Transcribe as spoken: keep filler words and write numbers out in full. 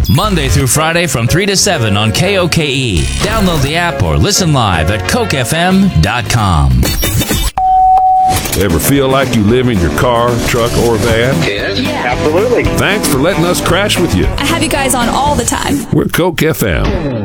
Monday through Friday from three to seven on K O K E. Download the app or listen live at coke f m dot com. Ever feel like you live in your car, truck, or van? Yes, yeah. Absolutely. Thanks for letting us crash with you. I have you guys on all the time. We're Coke F M.